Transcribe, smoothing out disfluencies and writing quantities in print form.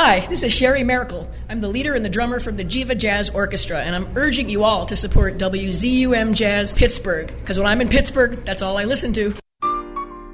Hi, this is Sherry Miracle. I'm the leader and the drummer from the Jiva Jazz Orchestra, and I'm urging you all to support WZUM Jazz Pittsburgh, because when I'm in Pittsburgh, that's all I listen to.